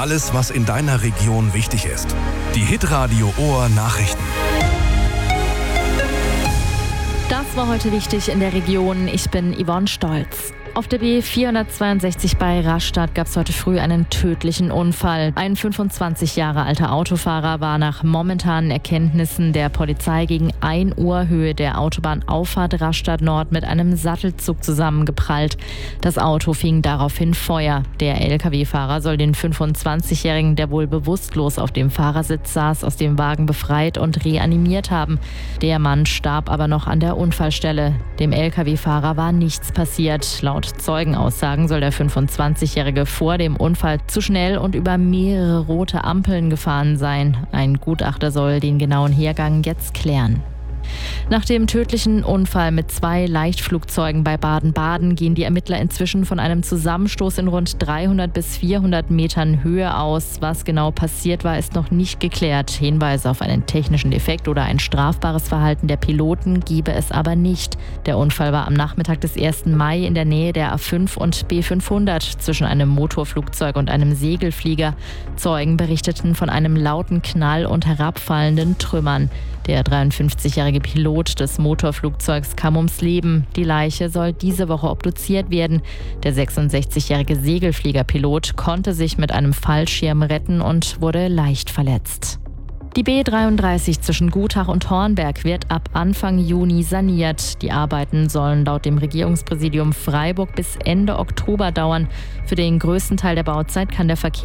Alles, was in deiner Region wichtig ist. Die Hitradio Ohr Nachrichten. Das war heute wichtig in der Region. Ich bin Yvonne Stolz. Auf der B462 bei Rastatt gab es heute früh einen tödlichen Unfall. Ein 25 Jahre alter Autofahrer war nach momentanen Erkenntnissen der Polizei gegen 1 Uhr Höhe der Autobahnauffahrt Rastatt Nord mit einem Sattelzug zusammengeprallt. Das Auto fing daraufhin Feuer. Der Lkw-Fahrer soll den 25-Jährigen, der wohl bewusstlos auf dem Fahrersitz saß, aus dem Wagen befreit und reanimiert haben. Der Mann starb aber noch an der Unfallstelle. Dem Lkw-Fahrer war nichts passiert. Laut Zeugenaussagen soll der 25-Jährige vor dem Unfall zu schnell und über mehrere rote Ampeln gefahren sein. Ein Gutachter soll den genauen Hergang jetzt klären. Nach dem tödlichen Unfall mit 2 Leichtflugzeugen bei Baden-Baden gehen die Ermittler inzwischen von einem Zusammenstoß in rund 300 bis 400 Metern Höhe aus. Was genau passiert war, ist noch nicht geklärt. Hinweise auf einen technischen Defekt oder ein strafbares Verhalten der Piloten gebe es aber nicht. Der Unfall war am Nachmittag des 1. Mai in der Nähe der A5 und B500 zwischen einem Motorflugzeug und einem Segelflieger. Zeugen berichteten von einem lauten Knall und herabfallenden Trümmern. Der 53-jährige Pilot des Motorflugzeugs kam ums Leben. Die Leiche soll diese Woche obduziert werden. Der 66-jährige Segelfliegerpilot konnte sich mit einem Fallschirm retten und wurde leicht verletzt. Die B33 zwischen Gutach und Hornberg wird ab Anfang Juni saniert. Die Arbeiten sollen laut dem Regierungspräsidium Freiburg bis Ende Oktober dauern. Für den größten Teil der Bauzeit kann der Verkehr